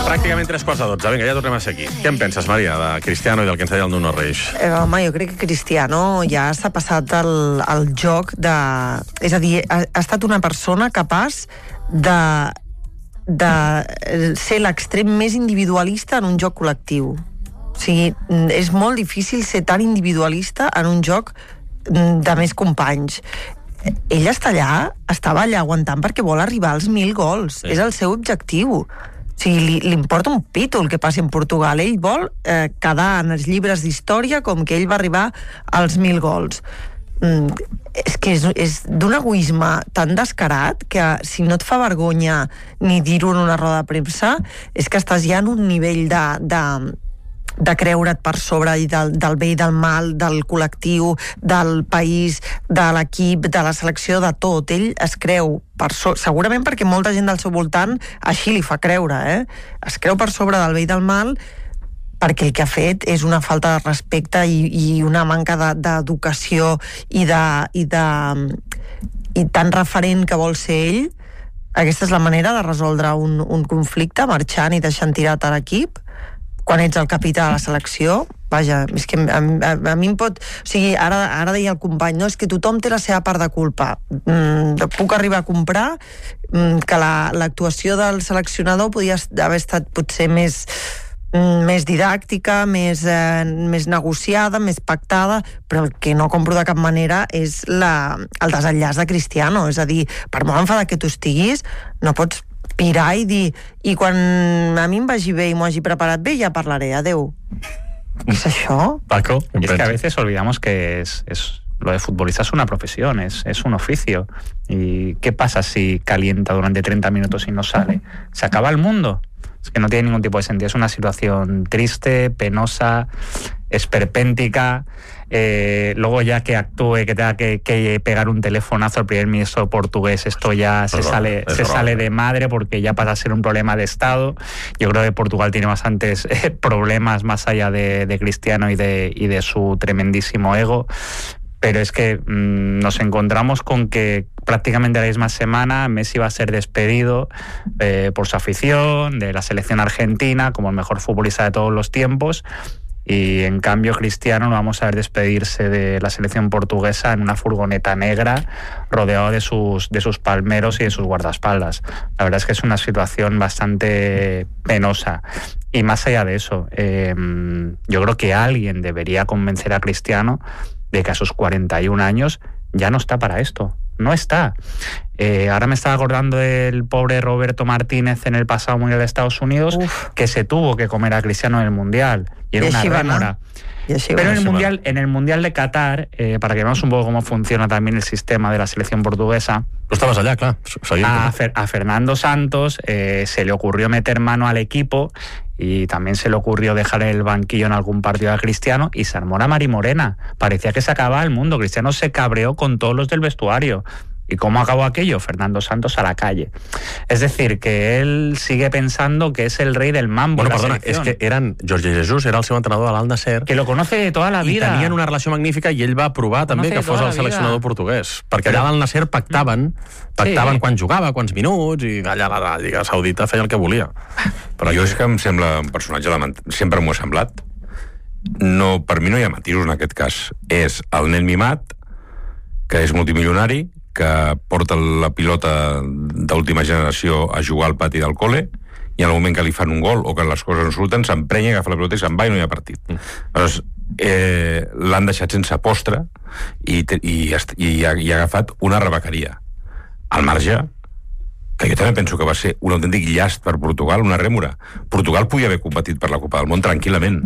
Pràcticament 3:45. Vinga, ja tornem a ser aquí. Què en penses, Maria, de Cristiano i del que ens deia el Nuno Reis? Home, jo crec que Cristiano ja s'ha passat el joc de... És a dir, ha estat una persona capaç de ser l'extrem més individualista en un joc col·lectiu. O sigui, és molt difícil ser tan individualista en un joc de més companys. Ell estava allà aguantant perquè vol arribar als 1.000 gols. Sí. És el seu objectiu. O sigui, li importa un pito el que passi en Portugal. Ell vol quedar en els llibres d'història com que ell va arribar als 1.000 gols. És que és d'un egoisme tan descarat que si no et fa vergonya ni dir-ho en una roda de premsa, és que estàs ja en un nivell de creure't per sobre del bé i del mal, del col·lectiu, del país, de l'equip, de la selecció, de tot. Ell es creu, segurament perquè molta gent del seu voltant així li fa creure, es creu per sobre del bé i del mal, perquè el que ha fet és una falta de respecte i una manca d'educació i tan referent que vol ser ell. Aquesta és la manera de resoldre un conflicte, marxant i deixant tirat a l'equip quan ets el capità de la selecció. Vaja, és que a mi em pot... O sigui, ara deia el company, no, és que tothom té la seva part de culpa. Puc arribar a comprar que l'actuació del seleccionador podia haver estat potser més didàctica, més negociada, més pactada, però el que no compro de cap manera és el desenllaç de Cristiano. És a dir, per molt enfadat que tu estiguis, no pots pirar i dir, i quan a mi em vagi bé i m'ho hagi preparat bé, ja parlaré, adeu. ¿Es això? Paco, y es que a veces olvidamos que lo de futbolista es una profesión, es un oficio. ¿Y qué pasa si calienta durante 30 minutos y no sale? ¿Se acaba el mundo? Es que no tiene ningún tipo de sentido. Es una situación triste, penosa, esperpéntica. Luego ya que actúe, que tenga que pegar un telefonazo al primer ministro portugués, esto ya se sale de madre, porque ya pasa a ser un problema de Estado. Yo creo que Portugal tiene bastantes problemas más allá de Cristiano y de su tremendísimo ego. Pero es que nos encontramos con que prácticamente la misma semana Messi va a ser despedido por su afición, de la selección argentina, como el mejor futbolista de todos los tiempos. Y en cambio Cristiano no vamos a ver despedirse de la selección portuguesa en una furgoneta negra, rodeado de sus palmeros y de sus guardaespaldas. La verdad es que es una situación bastante penosa. Y más allá de eso, yo creo que alguien debería convencer a Cristiano de que a sus 41 años ya no está para esto. No está. Ahora me estaba acordando del pobre Roberto Martínez en el pasado Mundial de Estados Unidos, que se tuvo que comer a Cristiano en el Mundial. Y era una rémora. Pero en el Mundial de Qatar, para que veamos un poco cómo funciona también el sistema de la selección portuguesa... Tú estabas allá, claro. A Fernando Santos se le ocurrió meter mano al equipo y también se le ocurrió dejar en el banquillo en algún partido a Cristiano y se armó la marimorena. Parecía que se acababa el mundo. Cristiano se cabreó con todos los del vestuario. ¿Y cómo acabó aquello? Fernando Santos a la calle. Es decir, que él sigue pensando que es el rey del mambo. Bueno, perdona, és que Jorge Jesus era el seu entrenador a l'Al-Nassr. Que lo conoce de toda la vida. I tenien una relació magnífica i ell va aprovar també que fos el seleccionador portuguès. Perquè allà a l'Al-Nassr pactaven quan jugava, quants minuts, i allà la Lliga Saudita feia el que volia. Però jo és que em sembla un personatge sempre m'ho ha semblat. No, per mi no hi ha matisos en aquest cas. És el nen mimat, que és multimilionari, que porta la pilota d'última generació a jugar al pati del col·le, i en el moment que li fan un gol o que les coses no surten, s'emprenya, agafa la pilota i se'n va i no hi ha partit. Llavors, l'han deixat sense postre i ha agafat una rebequeria. Al marge, que jo també penso que va ser un autèntic llast per Portugal, una rèmora. Portugal podia haver competit per la Copa del Món tranquil·lament,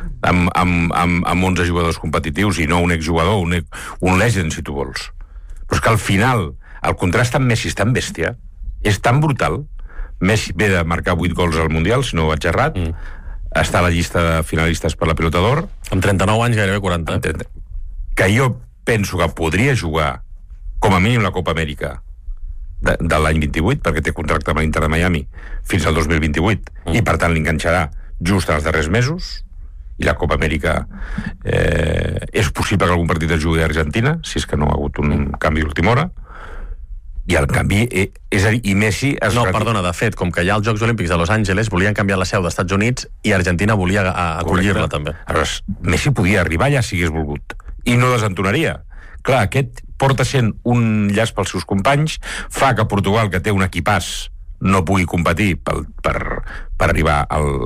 amb 11 jugadors competitius i no un exjugador, un legend, si tu vols. Però és que al final el contrast amb Messi és tan bèstia, és tan brutal. Messi ve de marcar 8 gols al Mundial, si no vaig errat, està a la llista de finalistes per la Pilota d'Or. Amb 39 anys, gairebé 40. Que jo penso que podria jugar com a mínim la Copa Amèrica de l'any 28, perquè té contracte amb l'Inter de Miami fins al 2028, i per tant l'enganxarà just en els darrers mesos. I la Copa Amèrica és possible que algun partit es jugui d'Argentina, si és que no ha hagut un canvi d'última hora, I el canvi, és a dir, i Messi... Perdona, de fet, com que hi ha els Jocs Olímpics de Los Angeles, volien canviar la seu d'Estats Units i Argentina volia acollir-la també. Aleshores, Messi podia arribar allà si hagués volgut, i no desentonaria. Clar, aquest porta sent un llast pels seus companys, fa que Portugal, que té un equipàs, no pugui competir per arribar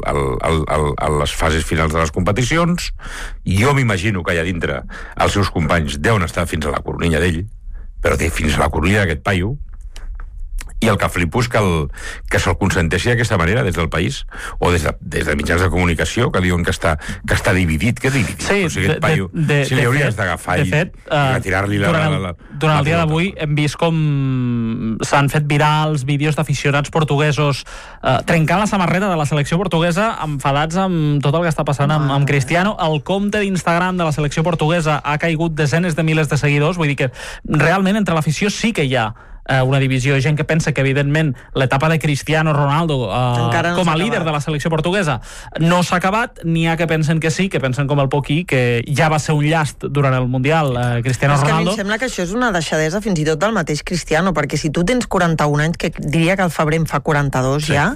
a les fases finals de les competicions. Jo m'imagino que allà dintre els seus companys deuen estar fins a la coronilla d'ell, però té fins a la coronilla d'aquest paio, i el que flipo és que se'l consenteixi d'aquesta manera des del país, o des de mitjans de comunicació, que diuen que està dividit. Què dividit? Sí, o sigui, aquest paio, si li hauries d'agafar i retirar-li durant el dia d'avui hem vist com s'han fet virals vídeos d'aficionats portuguesos trencant la samarreta de la selecció portuguesa, enfadats amb tot el que està passant amb Cristiano. El compte d'Instagram de la selecció portuguesa ha caigut desenes de milers de seguidors, vull dir que realment entre l'afició sí que hi ha una divisió, gent que pensa que evidentment l'etapa de Cristiano Ronaldo com a líder de la selecció portuguesa no s'ha acabat, n'hi ha que pensen que sí, que pensen com el Poquí, que ja va ser un llast durant el Mundial Cristiano Ronaldo. És que a mi em sembla que això és una deixadesa fins i tot del mateix Cristiano, perquè si tu tens 41 anys, que diria que al febrer en fa 42 ja,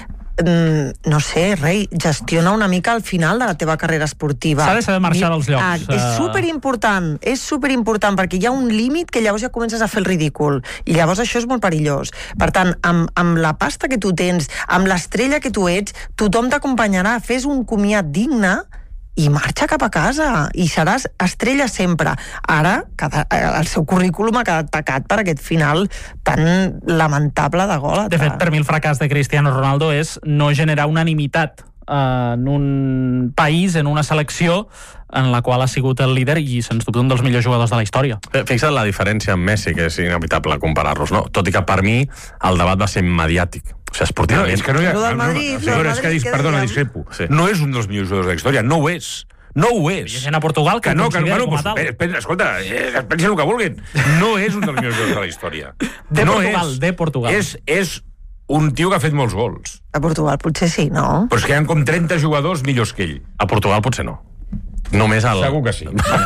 no sé, rei, gestiona una mica al final de la teva carrera esportiva. S'ha de saber marxar dels llocs. És superimportant, perquè hi ha un límit que llavors ja comences a fer el ridícul, i llavors això és molt perillós. Per tant, amb la pasta que tu tens, amb l'estrella que tu ets, tothom t'acompanyarà, fes un comiat digne i marxa cap a casa, i seràs estrella sempre. Ara, el seu currículum ha quedat tacat per aquest final tan lamentable de gol. De fet, per mi el fracàs de Cristiano Ronaldo és no generar unanimitat en un país, en una selecció en la qual ha sigut el líder i sens dubte un dels millors jugadors de la història. Fixa't la diferència amb Messi, que és inevitable comparar-los, no? Tot i que per mi el debat va ser mediàtic. O sigui, esportivament... No, és que no hi ha... Perdona, discrepo. No és un dels millors jugadors de la història, no ho és. No ho és. Hi ha gent a Portugal que no, considera com a tal. Escolta, pensen el que vulguin. No és un dels millors jugadors de la història. De Portugal. És un tio que ha fet molts gols. A Portugal potser sí, no? Però és que hi ha com 30 jugadors millors que ell. A Portugal potser no. Només el... Segur que sí.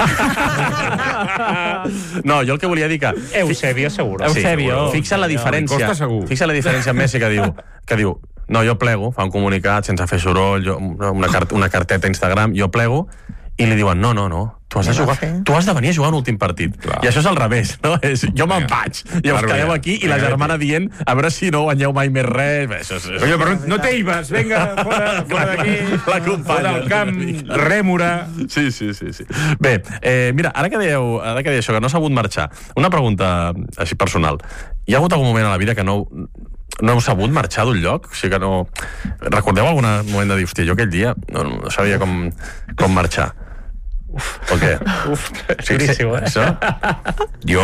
No, jo el que volia dir que... Eusebio, seguro. Sí, Eusebio. Fixa la diferència. Fixa la diferència amb Messi que diu no, jo plego, fa un comunicat sense fer soroll, una carteta a Instagram, jo plego, i li diuen, no, tu has de venir a jugar un últim partit. Clar. I això és al revés, no? Jo me'n vaig, i us quedeu aquí, i la germana dient, a veure si no guanyeu mai més res. Oye, però no te ibas, venga, fora d'aquí, fora del camp, rèmora. Sí. Bé, mira, ara que deieu això, que no s'ha hagut marxar, una pregunta així personal. Hi ha hagut algun moment a la vida que no heu sabut marxar d'un lloc? O sigui que no... Recordeu algun moment de dir, hòstia, jo aquell dia no sabia com marxar? O què? Duríssim, eh? Això? Jo...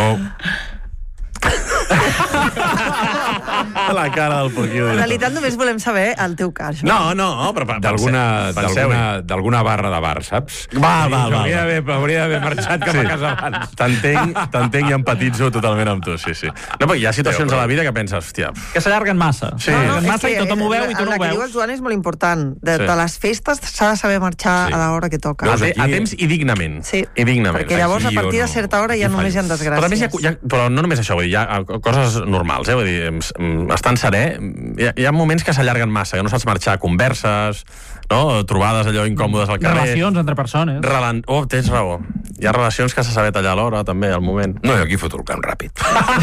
La cara del Porquillo. En realitat només volem saber el teu cas. No, però... D'alguna barra de bar, saps? Va. Hauria d'haver marxat cap a casa abans. T'entenc i empatitzo totalment amb tu, sí. No, però hi ha situacions a la vida que penses, hòstia... Que s'allarguen massa. Sí. Massa i tothom ho veu i tu no ho veus. La que diu el Joan és molt important. De les festes s'ha de saber marxar a l'hora que toca. A temps i dignament. Sí, perquè llavors a partir de certa hora ja només hi ha desgràcies. Però no només això, vull dir, hi ha coses normals, vull dir, estant serè, hi ha moments que s'allarguen massa, que no saps marxar, converses, no? Trobades allò incòmodes al carrer. Relacions entre persones. Tens raó. Hi ha relacions que s'ha saber tallar a l'hora, també, al moment. No, jo aquí foto el camp ràpid.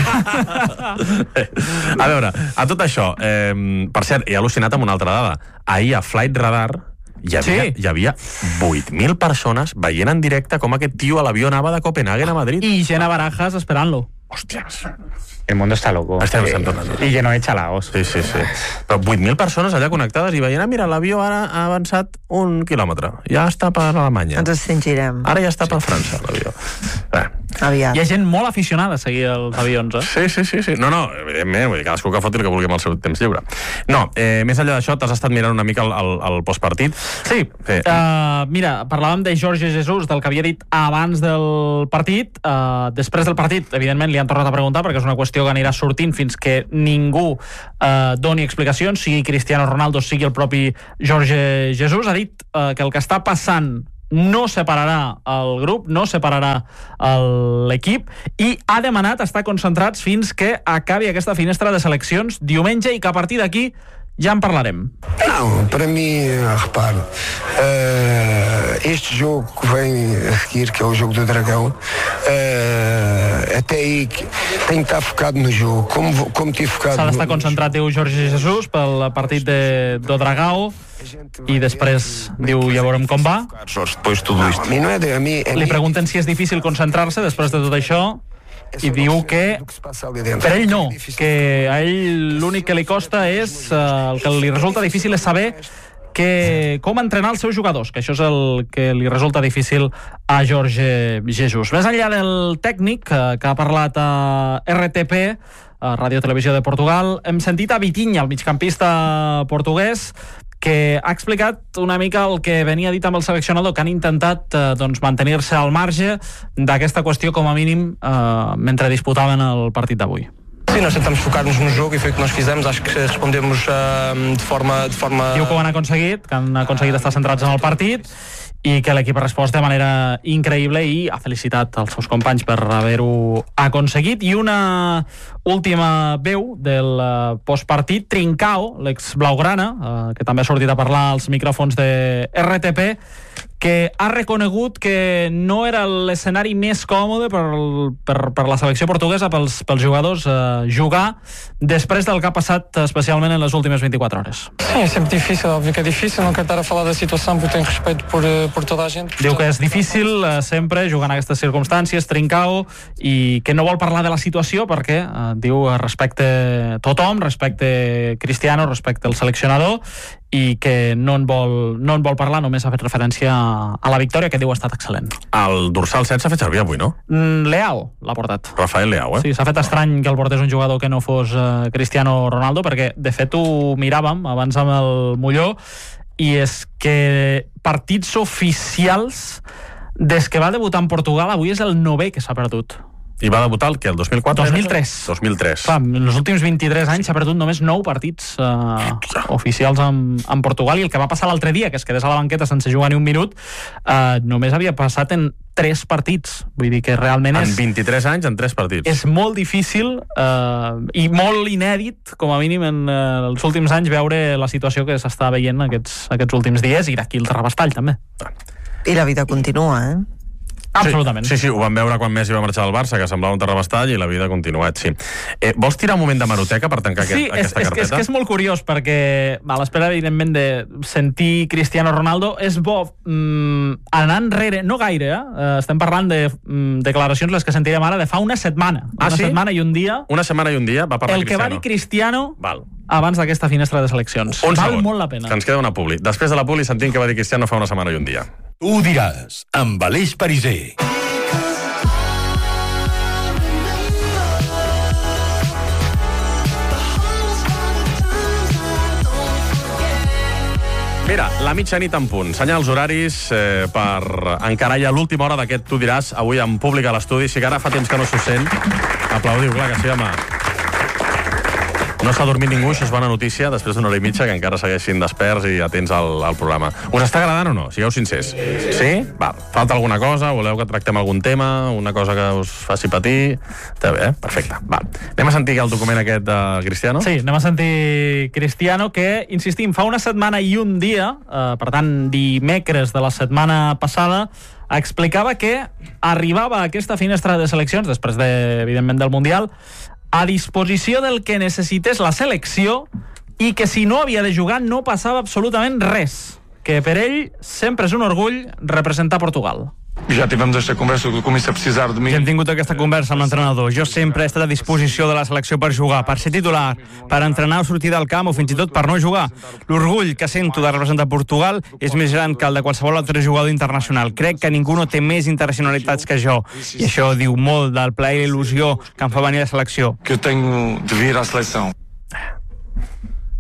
A veure, a tot això, per cert, he al·lucinat amb una altra dada. Ahir a Flight Radar hi havia 8.000 persones veient en directe com aquest tio a l'avió anava de Copenhagen a Madrid. I gent a Barajas esperant-lo. Hòsties. El mundo está loco. Estem tornant. I lleno de chalaos. Sí. Però 8.000 persones allà connectades i veient, mira, l'avió ara ha avançat 1 quilòmetre. Ja està per Alemanya. Ens extingirem. Ara ja està per França, l'avió. Aviat. Hi ha gent molt aficionada a seguir els avions, eh? Sí. No, evidentment, vull dir, cadascú que foti el que vulgui amb el seu temps lliure. No, més enllà d'això, t'has estat mirant una mica el postpartit? Sí. Mira, parlàvem de Jorge Jesus, del que havia dit abans del partit. Després del partit, evidentment, li han tornat a preguntar, perquè és una qüestió que anirà sortint fins que ningú doni explicacions, sigui Cristiano Ronaldo, sigui el propi Jorge Jesus. Ha dit que el que està passant no separarà el grup, no separarà l'equip i ha demanat estar concentrats fins que acabi aquesta finestra de seleccions diumenge i que a partir d'aquí ja en parlarem. Não, para mim, repare, este jogo que vem a seguir, que é o jogo do Dragão, até aí tenho que estar focado no jogo, como estic focado... S'ha d'estar concentrat, diu Jorge Jesus, pel partit do Dragão, i després diu, ja veurem com va. Li pregunten si és difícil concentrar-se després de tot això, i diu que per ell no, que a ell l'únic que li costa és el que li resulta difícil és saber com entrenar els seus jugadors, que això és el que li resulta difícil a Jorge Jesus. Més enllà del tècnic que ha parlat a RTP, a Ràdio Televisió de Portugal, hem sentit a Vitinha, el migcampista portuguès, que ha explicat una mica el que venia dit amb el seleccionador, que han intentat mantenir-se al marge d'aquesta qüestió, com a mínim, mentre disputaven el partit d'avui. Sim, nós tentamos focar-nos no jogo e foi o que nós fizemos. Acho que respondemos de forma... Diu que ho han aconseguit estar centrats en el partit i que l'equip ha respost de manera increïble i ha felicitat els seus companys per haver-ho aconseguit. I una última veu del postpartit, Trincao, l'ex-blaugrana, que també ha sortit a parlar als micròfons de RTP, que ha reconegut que no era l'escenari més còmode per la selecció portuguesa, pels jugadors, jugar després del que ha passat especialment en les últimes 24 hores. Sim, é sempre difícil, óbvio que é difícil, não quero estar a falar da situação porque tenho respeito por toda a gente. Diu que és difícil sempre jugar en aquestes circumstàncies, Trincao, i que no vol parlar de la situació perquè, diu, respecte tothom, respecte Cristiano, respecte el seleccionador, i que no en vol parlar, només ha fet referència a la victòria, que diu ha estat excel·lent. El dorsal 7 s'ha fet servir avui, no? Leao l'ha portat. Rafael Leao, Sí, s'ha fet estrany que el portés un jugador que no fos Cristiano Ronaldo, perquè de fet ho miràvem abans amb el Molló, i és que partits oficials des que va debutar en Portugal avui és el 9è que s'ha perdut. I va debutar el 2004? 2003. Clar, en els últims 23 anys s'ha perdut només 9 partits oficials en Portugal, i el que va passar l'altre dia, que es quedés a la banqueta sense jugar ni un minut, només havia passat en 3 partits. Vull dir que realment en 23 anys, en 3 partits. És molt difícil i molt inèdit, com a mínim en els últims anys, veure la situació que s'està veient aquests últims dies, i d'aquí el terrabastall també. I la vida continua, Absolutament. Sí, ho vam veure quan Messi va marxar del Barça, que semblava un terrabastall, i la vida ha continuat, sí. Vols tirar un moment de meroteca per tancar aquesta carpeta? És que és molt curiós, perquè a l'espera, evidentment, de sentir Cristiano Ronaldo, és bo anar enrere, no gaire, estem parlant de declaracions, les que sentirem ara, de fa una setmana. Setmana i un dia. Una setmana i un dia va parlar el Cristiano. El que va dir Cristiano abans d'aquesta finestra de seleccions. Val molt la pena. Que ens queda una publi. Després de la publi sentim que va dir Cristiano fa una setmana i un dia. Tu ho diràs, amb Aleix Pariser. Mira, la mitjanit en punt. Senyals horaris per encarar ja l'última hora d'aquest Tu diràs, avui en públic a l'estudi. Sí que ara fa temps que no s'ho sent. Aplaudiu, clar que sí, home. No s'ha dormit ningú, això és bona notícia, després d'una hora i mitja, que encara segueixin desperts i atents al programa. Us està agradant o no? Sigueu sincers. Sí? Va, falta alguna cosa? Voleu que tractem algun tema? Una cosa que us faci patir? Està bé, perfecte. Va. Anem a sentir el document aquest de Cristiano? Sí, anem a sentir Cristiano, que, insistim, fa una setmana i un dia, per tant, dimecres de la setmana passada, explicava que arribava a aquesta finestra de seleccions, després, evidentment, del Mundial, a disposició del que necessités la selecció, i que si no havia de jugar no passava absolutament res, que per ell sempre és un orgull representar Portugal. Ja tivemos esta conversa, que comença a precisar de mi. Ja hem tingut aquesta conversa amb l'entrenador. Jo sempre he estat a disposició de la selecció per jugar, per ser titular, per entrenar o sortir del camp o fins i tot per no jugar. L'orgull que sento de representar Portugal és més gran que el de qualsevol altre jugador internacional. Crec que ningú no té més internacionalitats que jo, i això diu molt del plaer i il·lusió que em fa venir a la selecció. Que tenho de vir à seleção.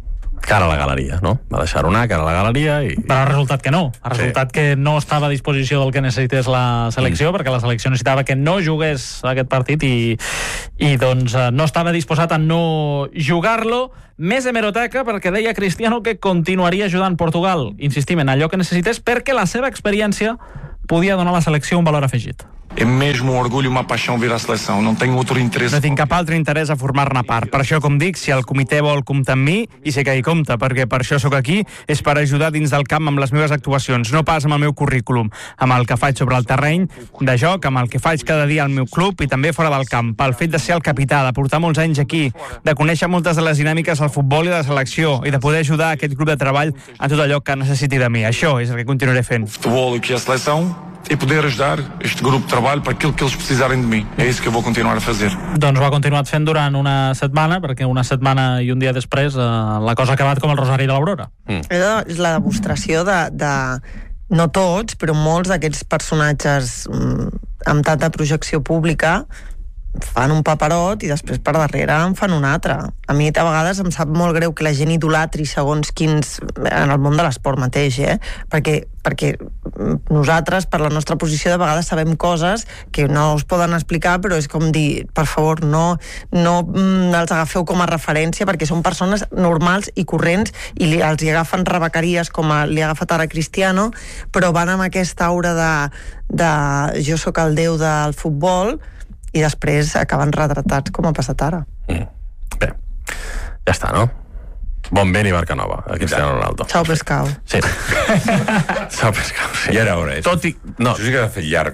cara a la galeria, no? Va deixar-ho anar, cara a la galeria i... Però ha resultat que no. Ha resultat que no estava a disposició del que necessités la selecció, perquè la selecció necessitava que no jugués aquest partit i doncs no estava disposat a no jugar-lo. Més hemeroteca, perquè deia Cristiano que continuaria ajudant Portugal, insistim, en allò que necessités, perquè la seva experiència podia donar a la selecció un valor afegit. É mesmo um orgulho, uma paixão vir à seleção. Não tenho outro interesse. No tinc cap altre interès a formar-ne part. Per això, com dic, si el comitè vol comptar amb mi, i sé que hi compta, perquè per això sóc aquí, és per ajudar dins del camp amb les meves actuacions, no pas amb el meu currículum, amb el que faig sobre el terreny de joc, amb el que faig cada dia al meu club i també fora del camp, pel fet de ser el capità, de portar molts anys aquí, de conèixer moltes de les dinàmiques del futbol i de la selecció, i de poder ajudar aquest grup de treball en tot allò que necessiti de mi. Això és el que continuaré fent. Futebol e que a seleção e poder ajudar este grupo de trabalho para aquilo que eles precisarem de mim. É isso que eu vou continuar a fazer. Doncs ho ha continuat fent durant una setmana, perquè una setmana i un dia després la cosa ha acabat com el Rosari de l'Aurora. És la demostració de no tots, però molts d'aquests personatges amb tanta projecció pública fan un paperot i després per darrere en fan un altre. A mi a vegades em sap molt greu que la gent idolatri segons quins en el món de l'esport mateix, perquè nosaltres, per la nostra posició, de vegades sabem coses que no us poden explicar, però és com dir, per favor, no els agafeu com a referència, perquè són persones normals i corrents i els hi agafen rebequeries com li ha agafat ara Cristiano, però van amb aquesta aura de jo sóc el déu del futbol i després acaben retratats com ha passat ara. Bé, ja està, no? Bon vent i barca nova, a Cristiano Ronaldo. Ciao, pescau. Sí. Ciao, pescau, sí. Ja era hora, Tot i... No. Això sí que ha fet llarg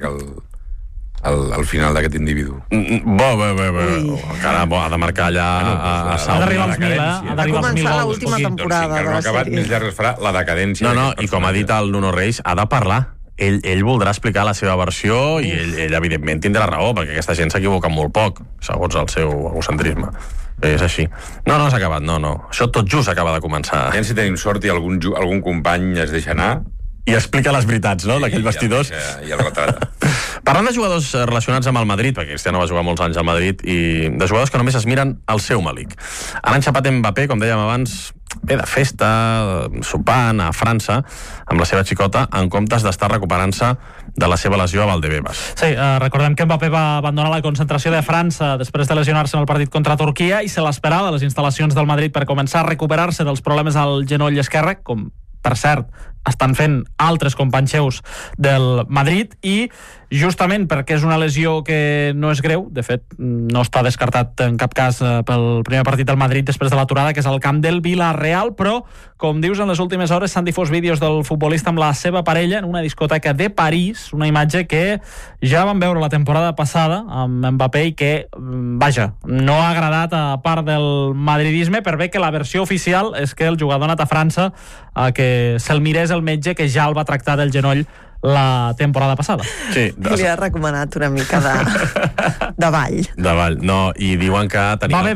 el final d'aquest individu. Bo. Encara ha de marcar allà ha d'arribar als 1.000, Ha de començar l'última temporada. Doncs, si acabat, més llarg es farà la decadència. No, i com ha dit el Nuno Reis, ha de parlar. Ell voldrà explicar la seva versió i ell evidentment tindrà raó, perquè aquesta gent s'equivoca molt poc, segons el seu egocentrisme. És així. No, s'ha acabat, no. Això tot just acaba de començar. Si tenim sort i algun company es deixa anar... I explica les veritats, no?, d'aquell vestidors. I el retrata. Parlant de jugadors relacionats amb el Madrid, perquè Cristiano va jugar molts anys al Madrid, i de jugadors que només es miren al seu malic. Han enxapat Mbappé, com dèiem abans, de festa, sopant a França, amb la seva xicota, en comptes d'estar recuperant-se de la seva lesió a Valdebebas. Sí, recordem que Mbappé va abandonar la concentració de França després de lesionar-se en el partit contra Turquia i se l'esperava a les instal·lacions del Madrid per començar a recuperar-se dels problemes al genoll esquerre, com per cert, estan fent altres companys seus del Madrid, i justament perquè és una lesió que no és greu, de fet no està descartat en cap cas pel primer partit del Madrid després de l'aturada, que és al camp del Villarreal, però com dius, en les últimes hores s'han difós vídeos del futbolista amb la seva parella en una discoteca de París, una imatge que ja vam veure la temporada passada amb Mbappé i que, vaja, no ha agradat a part del madridisme, per bé que la versió oficial és que el jugador ha anat a França a que se'l mirés el metge que ja el va tractar del genoll la temporada passada. Sí. Li ha recomanat una mica de ball. De ball, no, i diuen que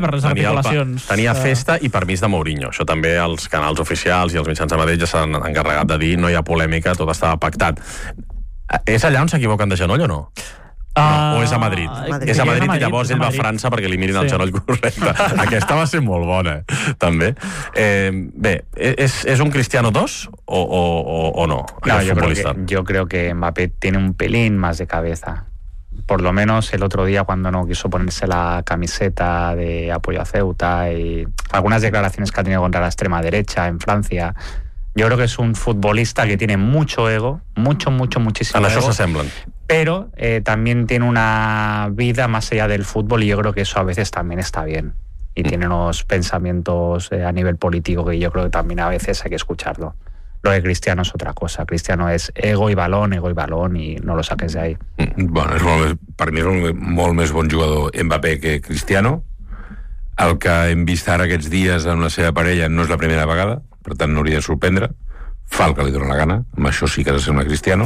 tenia Sí. festa i permís de Mourinho. Això també els canals oficials i els mitjans de Madrid ja s'han encarregat de dir, no hi ha polèmica, tot estava pactat. És allà on s'equivoquen de genoll o no? No, o és a Madrid? És a Madrid i llavors ell va a França perquè li mirin el genoll correcte. Aquesta va ser molt bona, també. Bé, ¿es un Cristiano 2 o no? No, yo creo que Mbappé tiene un pelín más de cabeza. Por lo menos el otro día, cuando no quiso ponerse la camiseta de apoyo a Ceuta y algunas declaraciones que ha tenido contra la extrema derecha en Francia, yo creo que es un futbolista que tiene mucho ego, muchísimo ego. En eso se semblan. Pero también tiene una vida más allá del fútbol y yo creo que eso a veces también está bien. Y tiene unos pensamientos a nivel político que yo creo que también a veces hay que escucharlo. Lo de Cristiano es otra cosa. Cristiano és ego i balón i no lo saques d'ahí. Bueno, per mi és molt més bon jugador Mbappé que Cristiano. El que hem vist ara aquests dies amb la seva parella no és la primera vegada, per tant no hauria de sorprendre. Fa el que li dona la gana, amb això sí que ha de ser un Cristiano.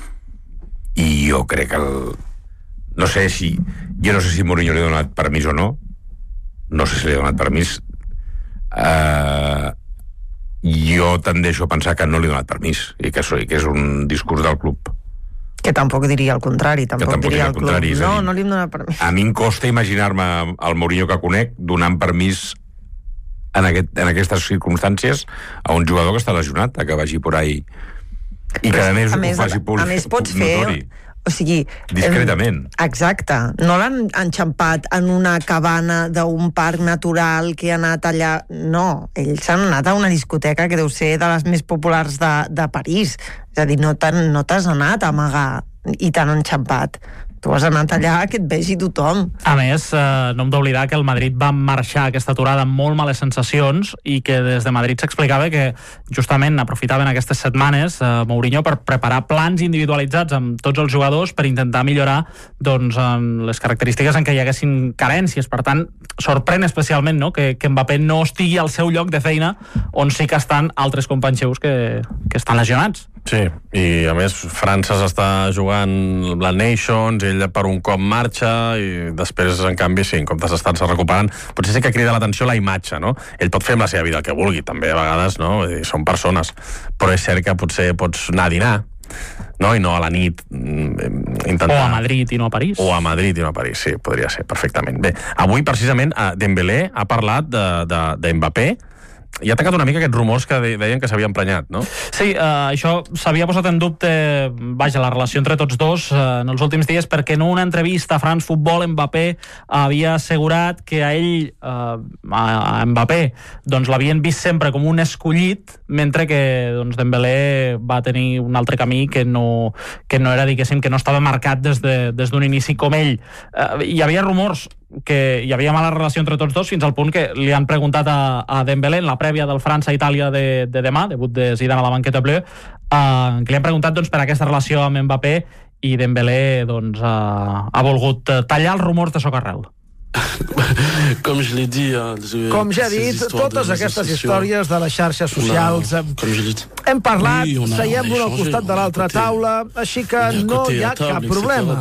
I jo crec que jo no sé si Mourinho li ha donat permís o no. No sé si li ha donat permís. Jo tendeixo a pensar que no li ha donat permís i que és un discurs del club. Que tampoc diria el contrari, tampoc diria el club. No li hem donat permís. A mi em costa imaginar-me el Mourinho que conec donant permís en aquestes circumstàncies a un jugador que està lesionat, que vagi por ahí i que a més ho faci públic. A més pots fer... O sigui... Discretament. Exacte. No l'han enxampat en una cabana d'un parc natural que ha anat allà... No, ells han anat a una discoteca que deu ser de les més populars de París. És a dir, no t'has anat a amagar i t'han enxampat. Tu has anat allà que et vegi tothom. A més, no hem d'oblidar que el Madrid va marxar aquesta aturada amb molt males sensacions i que des de Madrid s'explicava que justament aprofitaven aquestes setmanes Mourinho per preparar plans individualitzats amb tots els jugadors per intentar millorar doncs, en les característiques en què hi haguessin carències. Per tant, sorprèn especialment, no?, que Mbappé no estigui al seu lloc de feina on sí que estan altres companys seus que estan lesionats. Sí, i a més França s'està jugant la Nations, ell per un cop marxa i després, en canvi, sí, en comptes d'estar-se recuperant, potser sí que crida l'atenció la imatge, no? Ell pot fer amb la seva vida el que vulgui, també a vegades, no? Són persones, però és cert que potser pots anar a dinar, no? I no a la nit intentar... O a Madrid i no a París. O a Madrid i no a París, sí, podria ser, perfectament. Bé, avui, precisament, Dembélé ha parlat de Mbappé i ha tancat una mica aquests rumors que deien que s'havia emprenyat, no? Sí, això s'havia posat en dubte, vaja, la relació entre tots dos en els últims dies, perquè en una entrevista a France Football Mbappé havia assegurat que a ell, a Mbappé, doncs l'havien vist sempre com un escollit, mentre que doncs, Dembélé va tenir un altre camí que no era, diguéssim, que no estava marcat des d'un inici com ell. Hi havia rumors que hi havia mala relació entre tots dos fins al punt que li han preguntat a Dembélé en la prèvia del França-Itàlia de demà, debut de Zidane a la banqueta bleu, que li han preguntat doncs, per aquesta relació amb Mbappé i Dembélé doncs, ha volgut tallar els rumors de socarrel. Com ja he dit, totes aquestes històries de les xarxes socials hem parlat, seiem l'un al costat de l'altra taula, així que no hi ha cap problema.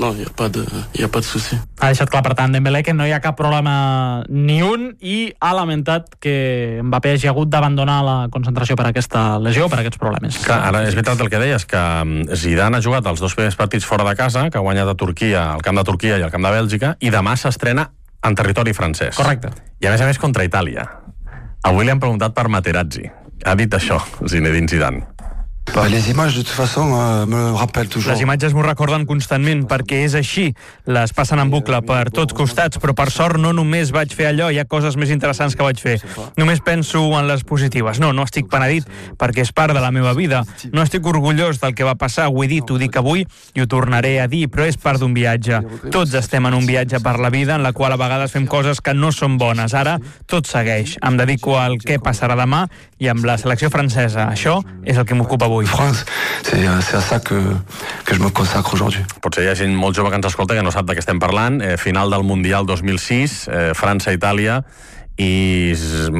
Ha deixat clar, per tant, Dembélé, que no hi ha cap problema ni un, i ha lamentat que Mbappé hagi hagut d'abandonar la concentració per aquesta lesió, per aquests problemes. Clar, ara és veritat el que deies, que Zidane ha jugat els dos primers partits fora de casa, que ha guanyat a Turquia, al camp de Turquia i al camp de Bèlgica, i demà s'estrena en territori francès. Correcte. I a més contra Itàlia. Avui li han preguntat per Materazzi. Ha dit això, Zinedine Zidane. Les imatges, de toute façon, me rappellent toujours. Les imatges m'ho recorden constantment, perquè és així. Les passen en bucle per tots costats, però per sort no només vaig fer allò, hi ha coses més interessants que vaig fer. Només penso en les positives. No estic penedit, perquè és part de la meva vida. No estic orgullós del que va passar, ho he dit, ho dic avui i ho tornaré a dir, però és part d'un viatge. Tots estem en un viatge per la vida, en la qual a vegades fem coses que no són bones. Ara tot segueix. Em dedico al què passarà demà i amb la selecció francesa. Això és el que m'ocupa avui. France, c'est à ça que je me consacre aujourd'hui. Potser hi ha gent molt jove que ens escolta que no sap de què estem parlant. Final del Mundial 2006, França-Itàlia, i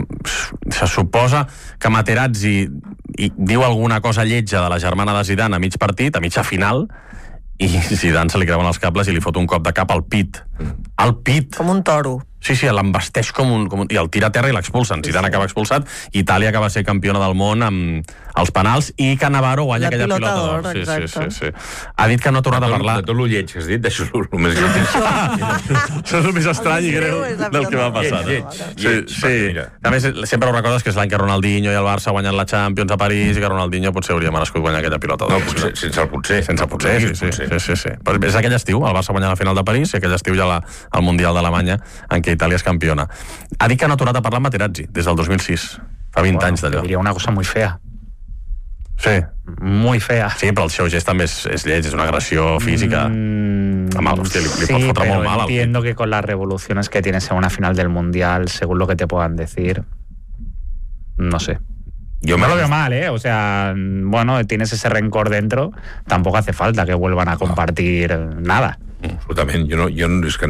se suposa que Materazzi diu alguna cosa lletja de la germana de Zidane a mig partit, a mitja final, i Zidane se li creuen els cables i li fot un cop de cap al pit. Al pit! Com un toro. Sí, l'embesteix com un... I el tira a terra i l'expulsen. Zidane acaba expulsat. Itàlia acaba de ser campiona del món amb els penals i Cannavaro guanya aquella pilota d'or. Sí. Ha dit que no ha tornat a parlar. De tot lo lleig que has dit, deixo-lo més lleig. Això és el més estrany i greu del que va passar. Sí. A més, sempre ho recordes que és l'any que Ronaldinho i el Barça ha guanyat la Champions a París i que Ronaldinho potser hauria merescut guanyar aquella pilota d'or. No, sense el potser. Sense potser, sí. Però és aquell estiu, el Barça guanya la final de París i aquell estiu ja el Mundial d'Alemanya en què Itàlia és campiona. Ha dit que no ha tornat a parlar amb Materazzi des del 2006. Fa 20 anys d'allò. Diria una cosa muy fea. Sí. Muy fea. Sí, però el seu gest també és lleig, és una agressió física. Hostia, li pot fotre molt mal. Entiendo que con las revoluciones que tienes en una final del Mundial, según lo que te puedan decir, no sé. Yo no lo veo mal, O sea, bueno, tienes ese rencor dentro, tampoco hace falta que vuelvan a compartir nada. Absolutament. Jo no, és que...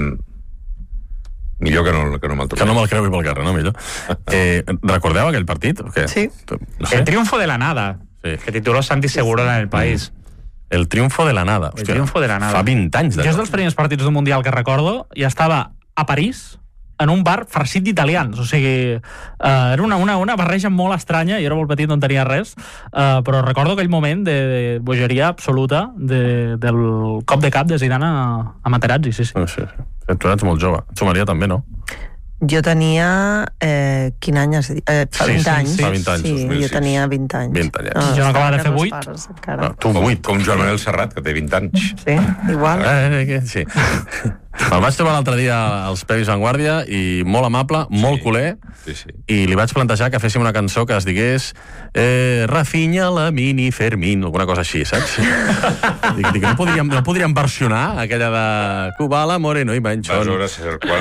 Millor que no me'l trobi. Que no me'l creu i pel carrer, no? Millor. Recordeu aquell partit? Sí. No sé. El triunfo de la nada, que tituló Santi Segurola en el País. El triunfo de la nada. El triunfo de la nada. Fa 20 anys Jo és dels primers partits d'un Mundial que recordo, i estava a París, en un bar farcit d'italians, o sigui, era una barreja molt estranya, i era molt petit, no en tenia res, però recordo aquell moment de bogeria absoluta del cop de cap de Zidane a Materazzi, sí. Tu ets molt jove. Et sumaria també, no? Jo tenia... quin any has dit? Fa 20 anys. Fa 20 anys, 2006. Jo tenia 20 anys. 20 anys. Jo no acabava de fer 8. Tu 8. Com Joan Manuel Serrat, que té 20 anys. Sí, igual. Sí. Me'l vaig trobar l'altre dia als Premis Vanguardia i molt amable, molt culer, i li vaig plantejar que féssim una cançó que es digués Rafinha, Lamine i Fermín, alguna cosa així, saps? Dic, no podríem versionar aquella de Kubala, Moreno i Manchón. Aleshores,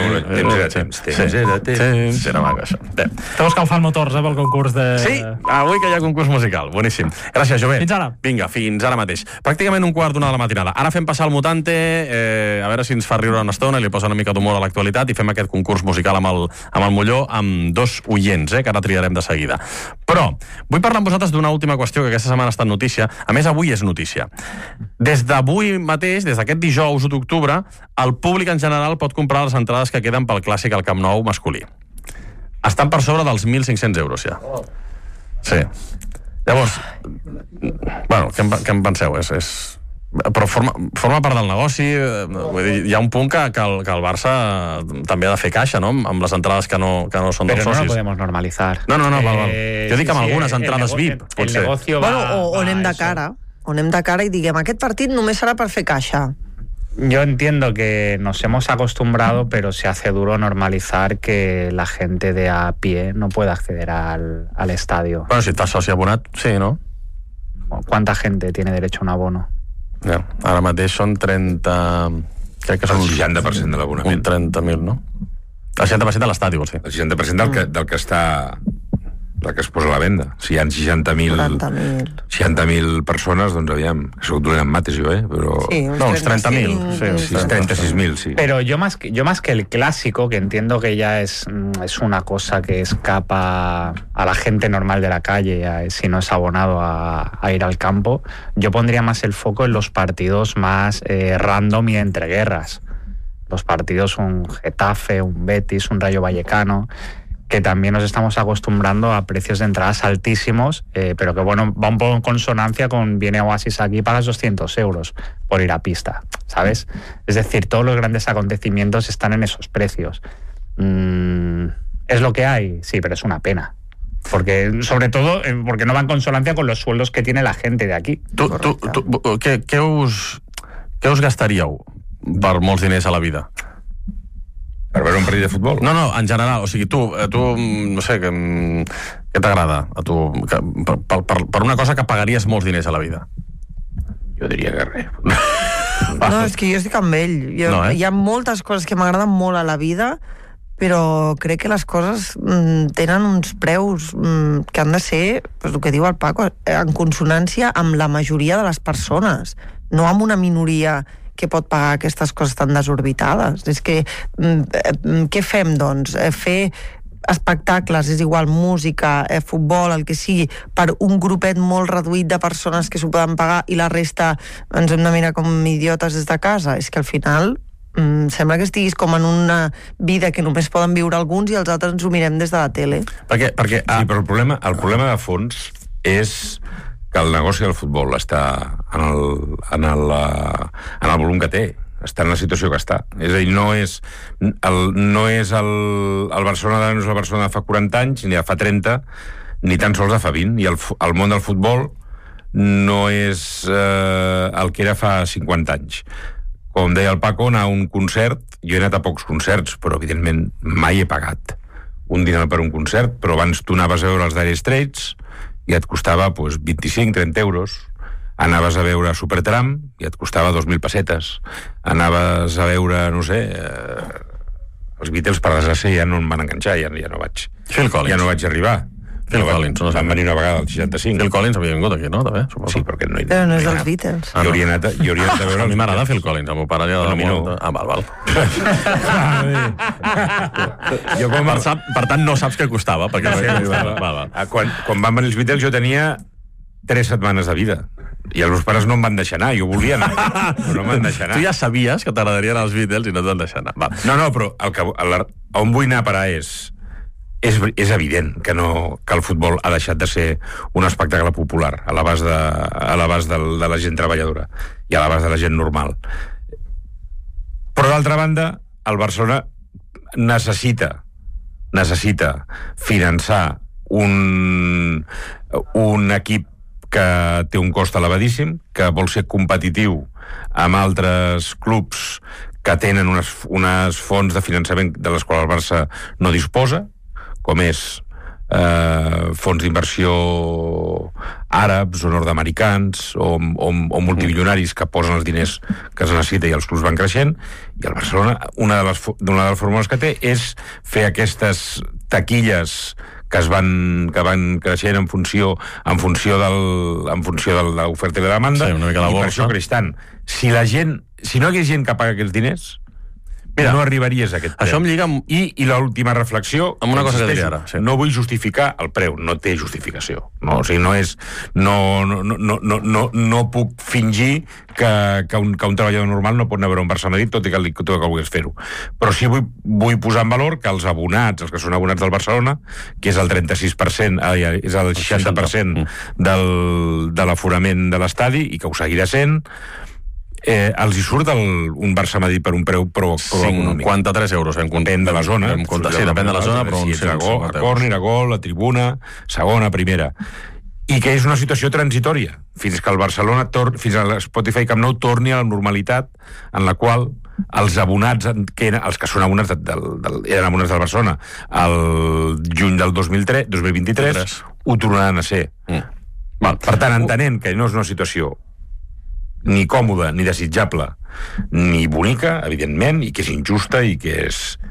temps era temps. Era maco, això. Esteu escalfant motors, pel concurs de... Sí, avui que hi ha concurs musical. Boníssim. Gràcies, Jové. Fins ara. Vinga, fins ara mateix. Pràcticament 1:15 de la matinada. Ara fem passar el Mutante, a veure si ens fa riure una estona i li posa una mica d'humor a l'actualitat i fem aquest concurs musical amb el Molló amb 2 oients, que ara triarem de seguida. Però vull parlar amb vosaltres d'una última qüestió que aquesta setmana ha estat notícia. A més, avui és notícia. Des d'avui mateix, des d'aquest dijous 1 d'octubre, el públic en general pot comprar les entrades que queden pel clàssic al Camp Nou masculí. Estan per sobre dels 1.500 euros, ja. Sí. Llavors, bueno, què en penseu? Però forma part del negoci. Vull dir, hi ha un punt que el Barça també ha de fer caixa, no?, amb les entrades que no són dels socis. Però no lo podemos normalizar. No. Jo dic amb algunes entrades VIP, potser. O anem de cara. O anem de cara i diguem, aquest partit només serà per fer caixa. Yo entiendo que nos hemos acostumbrado, pero se hace duro normalizar que la gente de a pie no pueda acceder al estadio. Bueno, si estás soci abonat, sí, ¿no? ¿Cuánta gente tiene derecho a un abono? Ja, ara mateix són 30... Crec que són el 60% de l'abonament. Un 30.000, no? El 60% de l'estadi, vols dir? El 60% del que està... la que es posa a la venda. Si hi ha 60.000 persones, doncs aviam, que soc dolent en mates jo, però... Sí, uns 30.000. Sí, 36.000, sí. Pero yo más que el clásico, que entiendo que ya es una cosa que escapa a la gente normal de la calle, si no es abonado a ir al campo, yo pondría más el foco en los partidos más random y entre guerras. Los partidos, un Getafe, un Betis, un Rayo Vallecano, que también nos estamos acostumbrando a precios de entradas altísimos, pero que bueno, va un poco en consonancia con viene Oasis aquí y pagas 200 euros por ir a pista, ¿sabes? Es decir, todos los grandes acontecimientos están en esos precios. ¿Es lo que hay? Sí, pero es una pena. Porque, sobre todo, porque no va en consonancia con los sueldos que tiene la gente de aquí. Què us gastaríeu per molts diners a la vida? Per veure un partit de futbol? No, en general. O sigui, tu no sé, què t'agrada a tu? Per una cosa que pagaries molts diners a la vida. Jo diria que res. No, és que jo estic amb ell. Hi ha moltes coses que m'agraden molt a la vida, però crec que les coses tenen uns preus que han de ser, el que diu el Paco, en consonància amb la majoria de les persones, no amb una minoria que pot pagar aquestes coses tan desorbitades. És que, què fem, doncs? Fer espectacles, és igual, música, futbol, el que sigui, per un grupet molt reduït de persones que s'ho poden pagar i la resta ens hem de mirar com idiotes des de casa? És que al final sembla que estiguis com en una vida que només poden viure alguns i els altres ens ho mirem des de la tele. Sí, però el problema de fons és que el negoci del futbol està en el volum que té, està en la situació que està. És a dir, no és el Barcelona no és el Barcelona de fa 40 anys, ni de fa 30, ni tan sols de fa 20. I el món del futbol no és el que era fa 50 anys. Com deia el Paco, anar a un concert, jo he anat a pocs concerts, però evidentment mai he pagat un dinar per un concert, però abans tu anaves a veure els Dire Straits i et costava 25-30 euros. Anaves a veure Supertramp i et costava 2.000 pessetes. Anaves a veure, no sé, els Beatles, per desgràcia, ja no em van enganxar, ja no vaig. Phil Collins. Ja no vaig arribar. Phil Collins. Van venir una vegada al 65. Phil Collins havia vingut aquí, no? També, sí, perquè no hi Però no és dels Beatles. Jo hauria anat a veure... A mi m'agrada Phil Collins, el meu pare li agrada molt. Ah, val. Per tant, no saps què costava, perquè quan van venir els Beatles jo tenia 3 setmanes de vida. I els meus pares no em van deixar anar. Jo volia anar, però no em van deixar anar. Tu ja sabies que t'agradarien els Beatles i no et van deixar anar. No, però on vull anar a parar és evident que el futbol ha deixat de ser un espectacle popular a l'abast de la gent treballadora i a l'abast de la gent normal. Però d'altra banda, el Barcelona necessita necessita finançar un equip que té un cost elevadíssim, que vol ser competitiu amb altres clubs que tenen unes fonts de finançament de les quals el Barça no disposa, com és fons d'inversió àrabs o nord-americans o multimilionaris que posen els diners que es necessita i els clubs van creixent, i el Barcelona una de les fórmules que té és fer aquestes taquilles que van creixent en funció de l'oferta i la demanda, sí, una mica la i per borsa. això creix tant. Si no hi hagués gent que paga aquests diners, mira, no arribaries a aquest preu. Això em lliga amb... I l'última reflexió... Amb una cosa que diré ara. Sí. No vull justificar el preu, no té justificació. No, o sigui, no és... No puc fingir que un treballador normal no pot anar a veure un Barça-Madrid, tot i que volgués fer-ho. Però sí vull posar en valor que els abonats, els que són abonats del Barcelona, que és el 36%, és el 60% de l'aforament de l'estadi, i que ho seguirà sent, els hi surt un Barça-Madrid per un preu prou econòmic. 53 euros. Depèn de la zona. Sí, depèn de la zona, però si a córner, a gol, a tribuna, segona, primera. I que és una situació transitòria, fins que el Barcelona, fins a Spotify Camp Nou torni a la normalitat en la qual els abonats, els que són abonats eren abonats del Barcelona el juny del 2023, ho tornaran a ser. Per tant, entenent que no és una situació ni còmoda, ni desitjable, ni bonica, evidentment, i que és injusta i que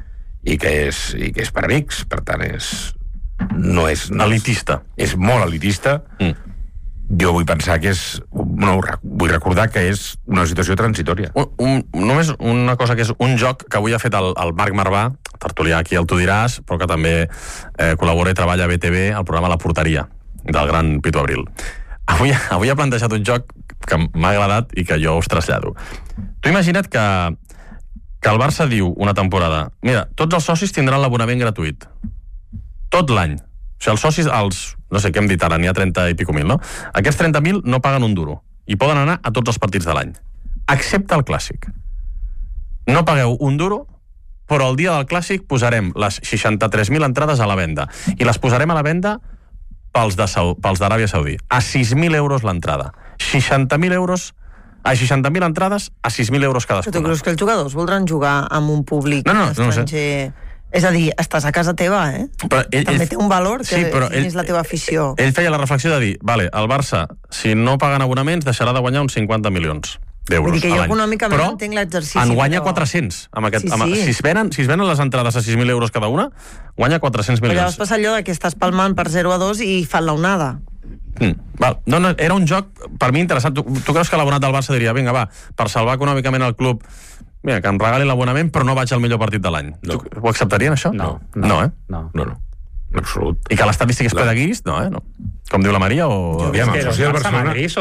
és per rics, per tant no és elitista. És molt elitista. Jo vull pensar que vull recordar que és una situació transitòria. Només una cosa, que és un joc que avui ha fet el Marc Marvà, tertulià aquí el Tu diràs, però que també col·labora i treballa a BTV al programa La Porteria, del gran Pitu Abril. Avui ha plantejat un joc que m'ha agradat i que jo us trasllado. Tu imagina't que el Barça diu una temporada: mira, tots els socis tindran l'abonament gratuït. Tot l'any. O sigui, els socis, no sé què hem dit ara, n'hi ha 30 i pico mil, no? Aquests 30.000 no paguen un duro i poden anar a tots els partits de l'any, excepte el Clàssic. No pagueu un duro, però el dia del Clàssic posarem les 63.000 entrades a la venda, i les posarem a la venda pels d'Aràbia Saudí, a 6.000 euros l'entrada. 60.000 entrades a 6.000 euros cadascuna. Però tu creus que els jugadors voldran jugar amb un públic estranger? És a dir, estàs a casa teva, Però també té un valor que és la teva afició. Ell feia la reflexió de dir, vale, el Barça, si no paguen abonaments, deixarà de guanyar uns 50 milions d'euros Vull dir que a jo l'any. econòmicament entenc l'exercici. En guanya 400. Si es venen les entrades a 6.000 euros cada una, guanya 400 milions. Però llavors passa allò que estàs palmant per 0-2 i fan l'onada. No, era un joc per mi interessant. Tu creus que l'abonat del Barça diria, vinga, va, per salvar econòmicament el club, mira, que em regalin l'abonament, però no vaig al millor partit de l'any? No. Ho acceptarien, això? No. No. En absolut. I que l'estadi estigués ple de guis? No, no. Com diu la Maria, o... És que el Barça-Madrid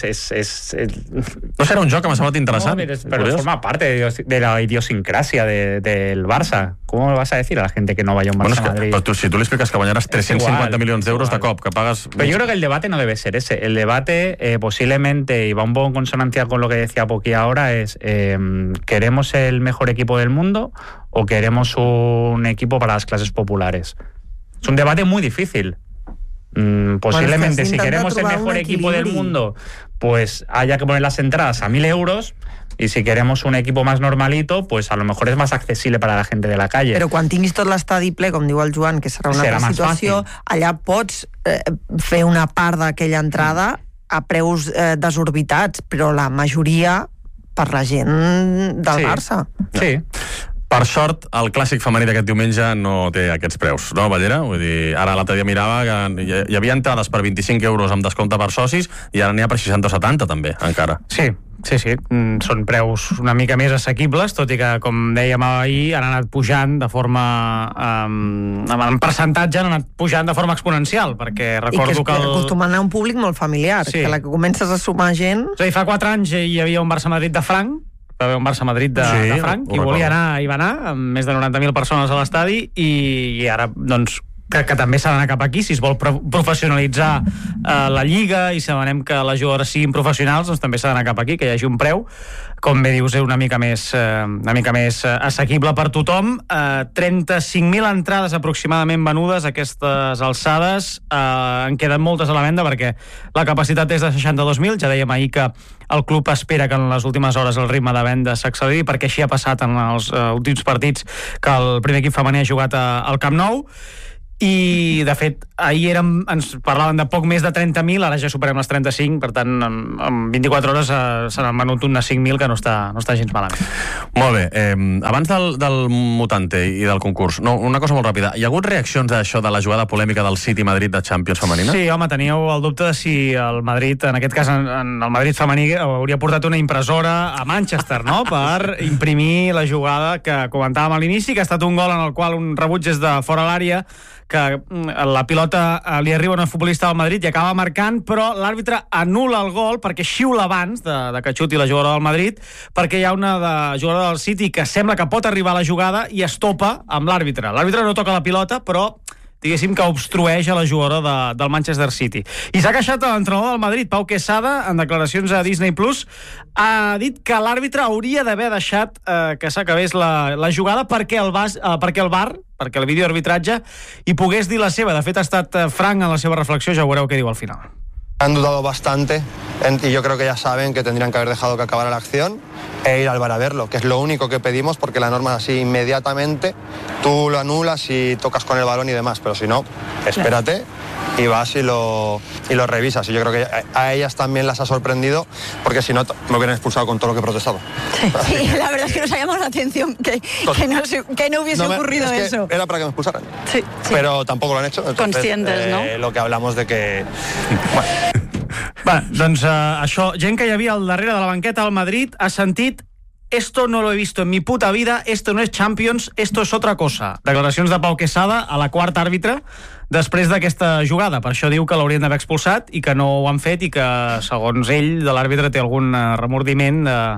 No serà un joc que m'ha semblat interessant. Pero forma parte de la idiosincrasia del Barça. ¿Cómo le vas a decir a la gente que no vaya a un Barça-Madrid? Pero si tú le explicas que guanyaràs 350 millones de euros de cop, que pagas... Pero yo creo que el debate no debe ser ese. El debate posiblemente, y va un poco en consonancia con lo que decía Poqui ahora, es ¿queremos el mejor equipo del mundo o queremos un equipo para las clases populares? Es un debate muy difícil. Posiblemente, si queremos el mejor equipo del mundo, pues haya que poner las entradas a 1.000 euros, y si queremos un equipo más normalito, pues a lo mejor es más accesible para la gente de la calle. Però quan tinguis tot l'estadi ple, com diu el Joan, que serà una altra situació, allà pots fer una part d'aquella entrada a preus desorbitats, però la majoria per la gent del Barça. Sí. Per sort, el clàssic femení d'aquest diumenge no té aquests preus, no, Ballera? Vull dir, ara l'altre dia mirava que hi havia entrades per 25 euros amb descompte per socis i ara n'hi ha per 60 o 70, també, encara. Sí. Són preus una mica més assequibles, tot i que, com dèiem ahir, han anat pujant de forma... en percentatge han anat pujant de forma exponencial, perquè recordo que... I que acostumen a un públic molt familiar, que la que comences a sumar gent... És a dir, fa 4 anys hi havia un Barça-Madrid de franc, va haver un Barça-Madrid de franc, i volia anar, hi va anar, amb més de 90.000 persones a l'estadi, i ara, doncs, que també s'ha d'anar cap aquí, si es vol professionalitzar la Lliga i si demanem que les jugadores siguin professionals, doncs també s'ha d'anar cap aquí, que hi hagi un preu, com bé dius, una mica més assequible per tothom. 35.000 entrades aproximadament venudes a aquestes alçades. En queden moltes a la venda perquè la capacitat és de 62.000. Ja dèiem ahir que el club espera que en les últimes hores el ritme de venda s'acceleri, perquè així ha passat en els últims partits que el primer equip femení ha jugat al Camp Nou. I, de fet, ahir ens parlaven de poc més de 30.000, ara ja superem les 35, per tant, en 24 hores se n'han venut unes 5.000, que no està gens malament. Molt bé. Abans del Mutante i del concurs, una cosa molt ràpida. Hi ha hagut reaccions a això de la jugada polèmica del City-Madrid de Champions femenina? Sí, home, teníeu el dubte de si el Madrid, en aquest cas, en el Madrid femení, hauria portat una impressora a Manchester, no?, per imprimir la jugada que comentàvem a l'inici, que ha estat un gol en el qual un rebuig és de fora l'àrea, que la pilota li arriba a una futbolista del Madrid i acaba marcant, però l'àrbitre anul·la el gol perquè xiula abans de que xuti la jugadora del Madrid, perquè hi ha una jugadora del City que sembla que pot arribar a la jugada i es topa amb l'àrbitre. L'àrbitre no toca la pilota, però diguéssim que obstrueix a la jugadora del Manchester City. I s'ha queixat l'entrenador del Madrid, Pau Quesada, en declaracions a Disney Plus, ha dit que l'àrbitre hauria d'haver deixat que s'acabés la jugada perquè el VAR, perquè el videoarbitratge, hi pogués dir la seva. De fet, ha estat franc en la seva reflexió, ja veureu què diu al final. Han dudado bastante y yo creo que ya saben que tendrían que haber dejado que acabara la acción e ir al VAR a verlo, que es lo único que pedimos porque la norma es así inmediatamente, tú lo anulas y tocas con el balón y demás, pero si no, espérate y vas y lo revisas. Y yo creo que a ellas también las ha sorprendido porque si no me hubieran expulsado con todo lo que he protestado. Sí, la verdad es que nos ha llamado la atención que no hubiese ocurrido eso. Era para que me expulsaran. Sí. Pero tampoco lo han hecho. Entonces, conscientes, ¿no? Lo que hablamos de que... Bueno, doncs això, gent que hi havia al darrere de la banqueta al Madrid ha sentit: esto no lo he visto en mi puta vida, esto no es Champions, esto es otra cosa. Declaracions de Pau Quesada a la quarta àrbitre després d'aquesta jugada. Per això diu que l'haurien d'haver expulsat i que no ho han fet i que, segons ell, de l'àrbitre té algun remordiment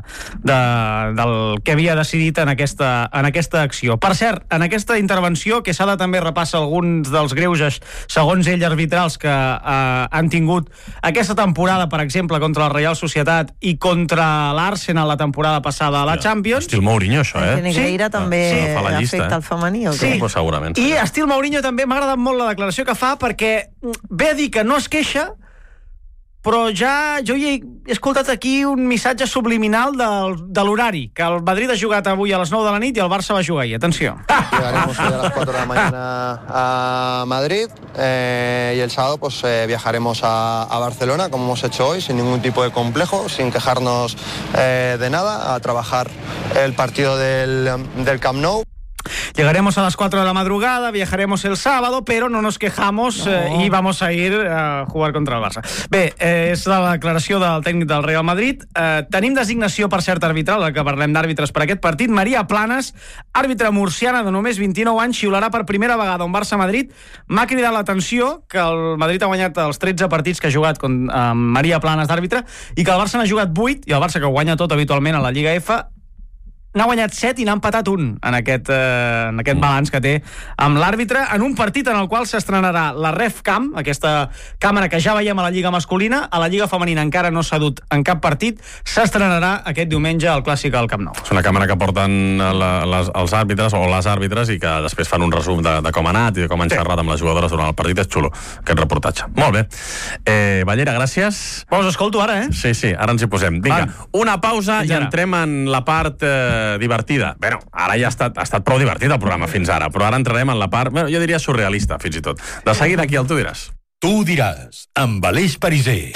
del que havia decidit en aquesta acció. Per cert, en aquesta intervenció, Quesada també repassa alguns dels greuges, segons ell, arbitrals que han tingut aquesta temporada, per exemple, contra la Reial Societat i contra l'Arsenal la temporada passada a la Champions. Estil Mourinho, això, eh? Negreira també afecta el femení, o què? Sí, pues segurament. I estil Mourinho també m'ha agradat molt la declaració que fa, perquè ve a dir que no es queixa, però ja jo he escoltat aquí un missatge subliminal de l'horari, que el Madrid ha jugat avui a les 9 de la nit i el Barça va jugar ahir. Atenció. Llegaremos hoy a las 4 de la mañana a Madrid y el sábado pues viajaremos a Barcelona, como hemos hecho hoy, sin ningún tipo de complejo, sin quejarnos de nada, a trabajar el partido del Camp Nou. Llegaremos a las 4 de la madrugada, viajaremos el sábado, pero no nos quejamos y vamos a ir a jugar contra el Barça. Bé, és la declaració del tècnic del Real Madrid. Tenim designació, per cert, arbitral, que parlem d'àrbitres per aquest partit. Maria Planes, àrbitre murciana de només 29 anys, xiularà per primera vegada un Barça-Madrid. M'ha cridat l'atenció que el Madrid ha guanyat els 13 partits que ha jugat amb Maria Planes d'àrbitre i que el Barça n'ha jugat 8, i el Barça, que guanya tot habitualment a la Lliga F, n'ha guanyat 7 i n'ha empatat un en aquest balanç que té amb l'àrbitre, en un partit en el qual s'estrenarà la RefCam, aquesta càmera que ja veiem a la Lliga masculina. A la Lliga femenina encara no s'ha dut en cap partit, s'estrenarà aquest diumenge al Clàssic al Camp Nou. És una càmera que porten els àrbitres o les àrbitres i que després fan un resum de com ha anat i de com han xerrat amb les jugadores durant el partit. És xulo, aquest reportatge. Molt bé. Ballera, gràcies. Us escolto ara, eh? Sí, ara ens hi posem. Vinga, una pausa i entrem en la part divertida. Bueno, ara ja ha estat prou divertit el programa fins ara, però ara entrarem en la part, jo diria surrealista, fins i tot. De seguida aquí al Tu diràs. Tu diràs, amb Aleix Pariser.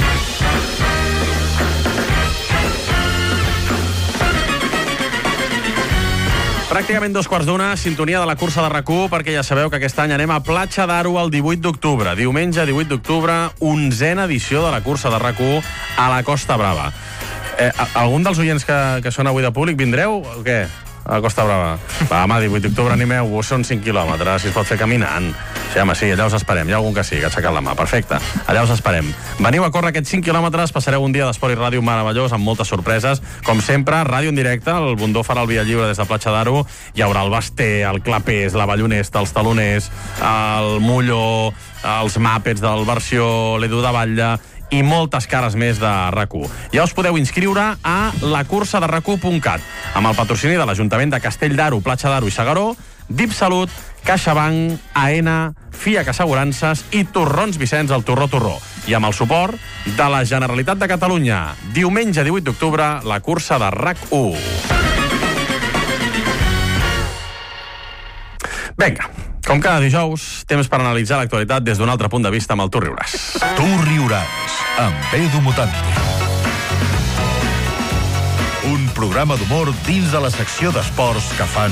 Pràcticament 2:15, sintonia de la cursa de RAC1, perquè ja sabeu que aquest any anem a Platja d'Aro el 18 d'octubre. Diumenge 18 d'octubre, 11a edició de la cursa de RAC1 a la Costa Brava. Algun dels oients que són avui de públic vindreu o què? A la Costa Brava. Va, home, 18 d'octubre animeu-vos, són 5 quilòmetres, si es pot fer caminant. Sí, home, sí, allà us esperem. Hi ha algun que sí, que ha aixecat la mà. Perfecte. Allà us esperem. Veniu a córrer aquests 5 quilòmetres, passareu un dia d'esport i ràdio meravellós amb moltes sorpreses. Com sempre, ràdio en directe, el Bundó farà el Via Lliure des de Platja d'Aro. Hi haurà el Basté, el Clapés, la Vallonesta, els Taloners, el Mullo, els Màpets del versió l'Edu de Batlle i moltes cares més de RAC1. Ja us podeu inscriure a la cursa de RAC1.cat amb el patrocini de l'Ajuntament de Castell d'Aro, Platja d'Aro i Segaró, DIP Salut, CaixaBank, AENA, FIAC Assegurances i Torrons Vicenç, el Torró. I amb el suport de la Generalitat de Catalunya. Diumenge 18 d'octubre, la cursa de RAC1. Vinga, com cada dijous, temps per analitzar l'actualitat des d'un altre punt de vista amb el Tu Riuràs. Tu Riuràs, amb Edu Mutante. Un programa d'humor dins de la secció d'esports que fan